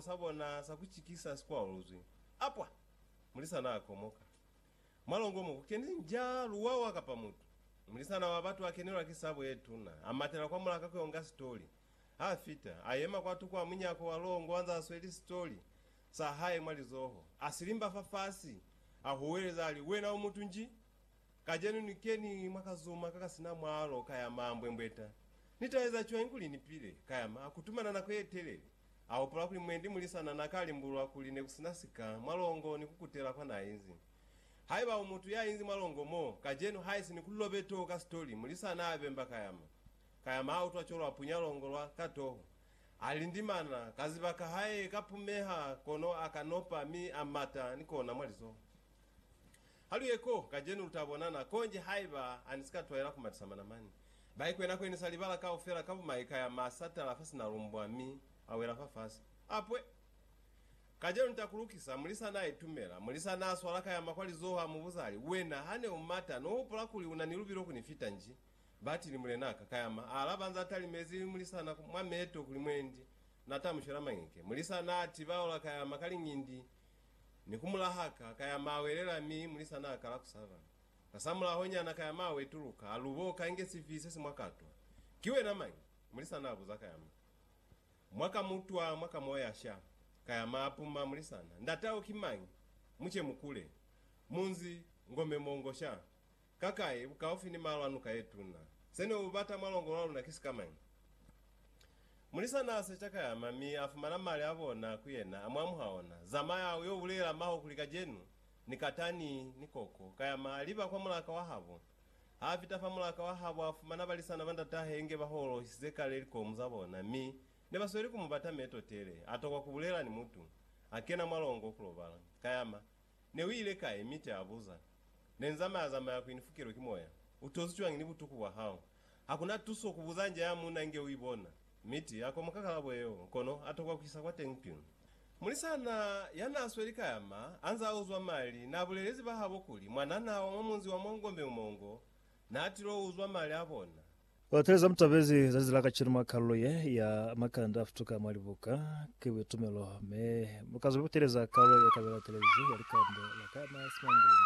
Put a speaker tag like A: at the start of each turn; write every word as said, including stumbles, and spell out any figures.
A: sabona sakuchikisa skwaluzwi apwa mulisana akomoka malongo mu kendi njalu wawa kapamutu mulisana wabatu akenera kisabo yetuna amatera kwa mulaka kuyonga story afita ayema kwatu kwa munyako walongo anza asweli story sahaye mwalizoho asilimba fafasi ahuweleza ali wena umutu nji kajenu nikeni mwakazuma kakasina mwalo kaya mambwe mbweta nitaweza chwa inguli nipile kayama akutumana na kwetelele aho pula kuli mwendi mulisana nakali mbulwa kuline kusinasika mwalongo nikukutela kwa nainzi haiba umutu ya inzi mwalongo mo kajenu haisi nikulobeto ka story mulisana abemba kayama kayama au twacholo apunyalongolwa katoho alindimana kazibaka haye kapumeha kono akanopa mi amata nikona mwalizo haluyeko kajenu utabonana konje haiba anisika twera kumatisamana mani baikwena kweni salibala ka ofera kabu maika ya masata lafasi na rumbwa mi awera fafasi apwe kajenu nitakulukisa mulisa na itumela mulisa na swalaka ya makwali zoha mubuzali wena hane umata no upula kuli unanilubiro kunifita nji bati ni mulenaka kayama alabanza atali mezi mulisa na mwameto kuli mwendi natamushira mangike mulisa na atibaola kayama kali ngindi nikumulahaka kayama awelela mi mulisa na akala kusava kasamula honya na kayama wetuluka aluboka inge sifise simwakatwa kiwe na mangi mulisa na abuza kayama mwaka mutwa mwaka moya sha kayama apuma mulisana ndatao kimangi muche mukule munzi ngome mongosha kakae ukaofi ni malwanu kaetuna sene ubata malongo lwalu na kisi kamangi mulisana asechaka ya mami afumana mali abona kuyena amwamu haona zama ya uyo ulela maho kulika jenu nikatani nikoko kaya maliba kwa mulaka wahabo hafita fa mulaka wahabo afumana balisana bandatahe enge baholo sizekale liko muzabona mi ne basori kumubata meto tele atokwa kubulela ni mutu akena malongo kulobala kayama ne wile kae miti abuza nenzama azama ya kuinifukiro kimoya utozi chwangi ni butuku wa hao hakuna tuso kubuzanja ya muna inge uibona miti yako makakalabo yeo kono atokwa kuisa kwa tengpyun mulisana yana aswerika yama anza uzwa mali na bulelezi bahabo kuli mwanana wa munzi wa mongombe umongo na atiro uzwa mali abona
B: watereza mtabezi zazila kachiruma kaloye ya makanda futuka mwalibuka kiwe tumelo me mukazo butereza kaloye kabela televiziyo ya likando ya kama simangulu